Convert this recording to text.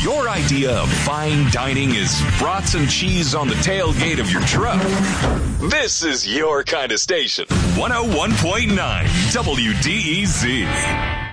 your idea of fine dining is brats and cheese on the tailgate of your truck, this is your kind of station. 101.9 WDEZ.